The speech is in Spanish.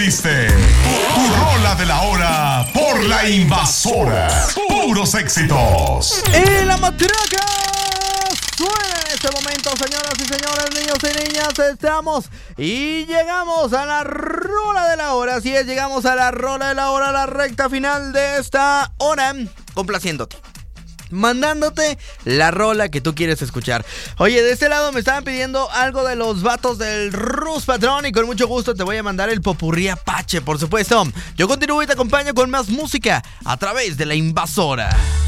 pediste. Tu rola de la hora por La Invasora. Puros éxitos. Y la matraca suena en este momento, señoras y señores, niños y niñas. Estamos y llegamos a la rola de la hora. Así es, llegamos a la rola de la hora, la recta final de esta hora, complaciéndote, mandándote la rola que tú quieres escuchar. Oye, de este lado me estaban pidiendo algo de los vatos del Rus Patrón y con mucho gusto te voy a mandar el popurrí Apache, por supuesto. Yo continúo y te acompaño con más música a través de La Invasora.